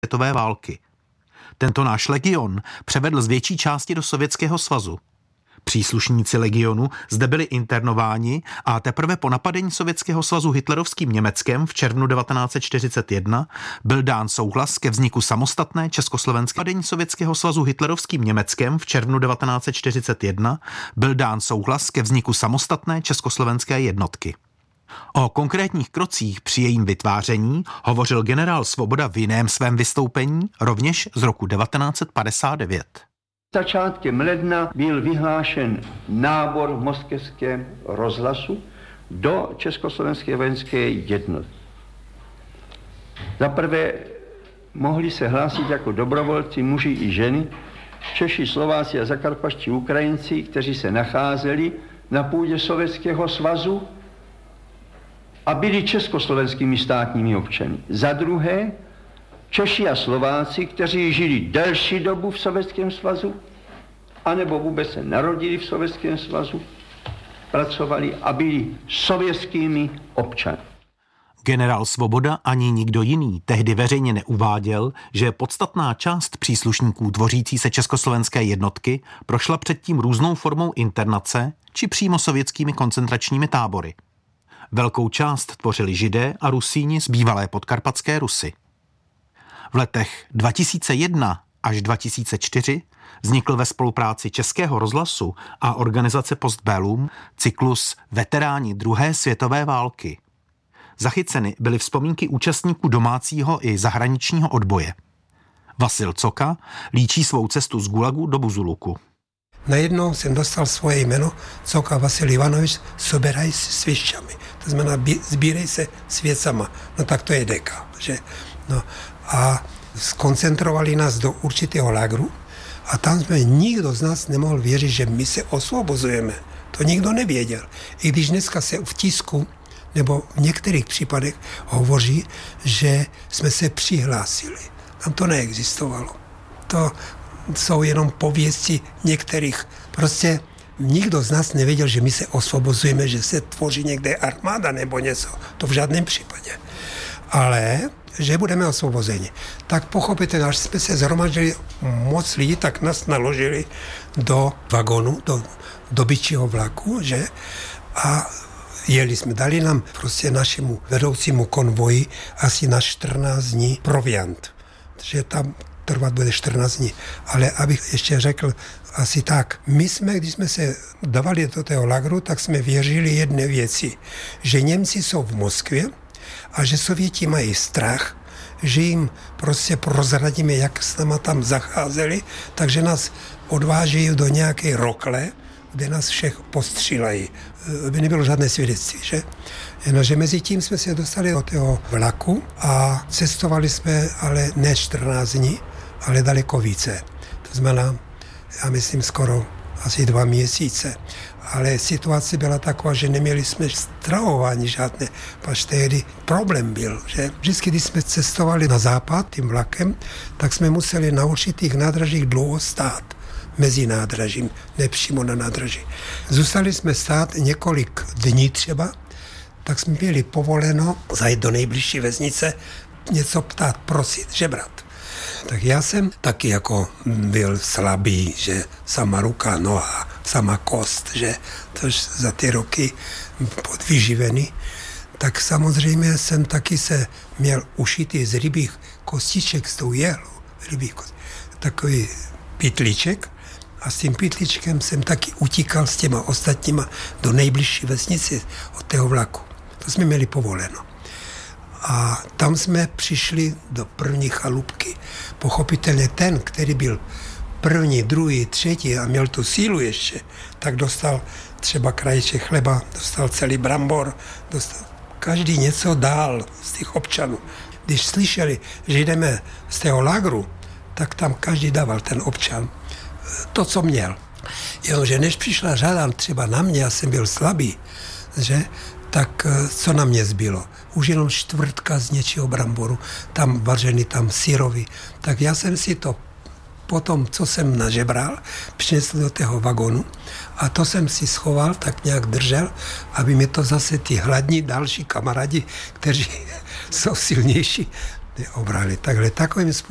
světové války. Tento náš legion převedl z větší části do Sovětského svazu. Příslušníci legionu zde byli internováni a teprve po napadení Sovětského svazu hitlerovským Německem v červnu 1941 byl dán souhlas ke vzniku samostatné československé napadení Sovětského svazu hitlerovským Německem v červnu 1941 byl dán souhlas ke vzniku samostatné československé jednotky. O konkrétních krocích při jejím vytváření hovořil generál Svoboda v jiném svém vystoupení, rovněž z roku 1959. Začátkem ledna byl vyhlášen nábor v moskevském rozhlasu do Československé vojenské jednotky. Zaprvé mohli se hlásit jako dobrovolci muži i ženy, Češi, Slováci a zakarpatští Ukrajinci, kteří se nacházeli na půdě Sovětského svazu a byli československými státními občany. Za druhé, Češi a Slováci, kteří žili delší dobu v Sovětském svazu, anebo vůbec se narodili v Sovětském svazu, pracovali a byli sovětskými občany. Generál Svoboda ani nikdo jiný tehdy veřejně neuváděl, že podstatná část příslušníků tvořící se československé jednotky prošla předtím různou formou internace či přímo sovětskými koncentračními tábory. Velkou část tvořili Židé a Rusíni z bývalé podkarpatské Rusy. V letech 2001 až 2004 vznikl ve spolupráci Českého rozhlasu a organizace Postbellum cyklus Veteráni druhé světové války. Zachyceny byly vzpomínky účastníků domácího i zahraničního odboje. Vasil Coka líčí svou cestu z Gulagu do Buzuluku. Najednou jsem dostal svoje jméno Coka Vasil Ivanovič, soberaj se s věšťami. To znamená, sbírej se s věcama. No tak to je deka, že? No a skoncentrovali nás do určitého lágru a tam jsme nikdo z nás nemohl věřit, že my se osvobozujeme. To nikdo nevěděl. I když dneska se v tisku nebo v některých případech hovoří, že jsme se přihlásili. Tam to neexistovalo. To jsou jenom pověsti některých. Prostě nikdo z nás nevěděl, že my se osvobozujeme, že se tvoří někde armáda nebo něco. To v žádném případě. Ale že budeme osvobozeni. Tak pochopitelně, až jsme se zhromadili moc lidí, tak nás naložili do vagonu, do byčího vlaku, že? A jeli jsme, dali nám prostě našemu vedoucímu konvoji asi na 14 dní proviant. Že tam trvat bude 14 dní. Ale abych ještě řekl asi tak, my jsme, když jsme se dávali do toho lagru, tak jsme věřili jedné věci, že Němci jsou v Moskvě a že Sověti mají strach, že jim prostě prozradíme, jak s náma tam zacházeli, takže nás odvážejí do nějaké rokle, kde nás všech postřílají. By nebylo žádné svědectví, že? Jenomže mezi tím jsme se dostali do toho vlaku a cestovali jsme ale ne 14 dní, ale daleko více. To znamená, já myslím skoro asi 2 měsíce. Ale situace byla taková, že neměli jsme stravování žádné, pač tehdy problém byl, že vždycky, když jsme cestovali na západ tím vlakem, tak jsme museli na určitých nádražích dlouho stát mezi nádražím, nepřímo na nádraží. Zůstali jsme stát několik dní třeba, tak jsme měli povoleno zajít do nejbližší vesnice, něco ptát, prosit, žebrat. Tak já jsem taky jako byl slabý, že sama ruka, noha, sama kost, že tož za ty roky podvyživený, tak samozřejmě jsem taky se měl ušitý z rybích kostiček s tou jehlou, takový pytlíček a s tím pytlíčkem jsem taky utíkal s těma ostatníma do nejbližší vesnice od toho vlaku. To jsme měli povoleno. A tam jsme přišli do první chalupky. Pochopitelně ten, který byl první, druhý, třetí a měl tu sílu ještě, tak dostal třeba krajíček chleba, dostal celý brambor, dostal každý něco dál z těch občanů. Když slyšeli, že jdeme z toho lágru, tak tam každý dával ten občan to, co měl. Jenomže než přišla řada třeba na mě, já jsem byl slabý, že, tak co na mě zbylo? Už jenom čtvrtka z něčího bramboru, tam vařený, tam syrový. Tak já jsem si to potom, co jsem nažebral, přinesl do toho vagonu a to jsem si schoval, tak nějak držel, aby mi to zase ty hladní další kamarádi, kteří jsou silnější, neobrali. Takhle takovým způsobem